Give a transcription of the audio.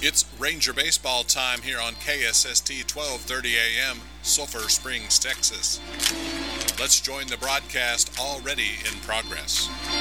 It's Ranger baseball time here on KSST 1230 AM, Sulphur Springs, Texas. Let's join the broadcast already in progress.